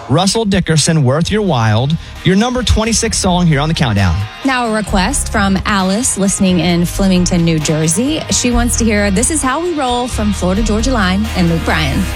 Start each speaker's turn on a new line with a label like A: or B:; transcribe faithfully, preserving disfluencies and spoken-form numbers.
A: Russell Dickerson, Worth Your While, your number twenty-six song here on the countdown.
B: Now a request from Alice, listening in Flemington, New Jersey. She wants to hear This Is How We Roll from Florida Georgia Line and Luke Bryan.